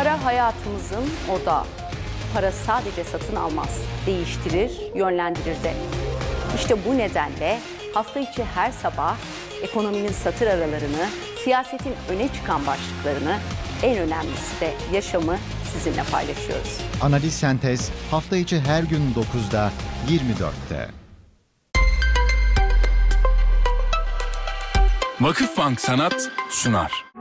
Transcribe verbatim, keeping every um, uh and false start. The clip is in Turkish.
Para hayatımızın odağı. Para sadece satın almaz, değiştirir, yönlendirir de. İşte bu nedenle hafta içi her sabah ekonominin satır aralarını, siyasetin öne çıkan başlıklarını, en önemlisi de yaşamı sizinle paylaşıyoruz. Analiz Sentez hafta içi her gün dokuzda, yirmi dörtte. Vakıfbank Sanat sunar.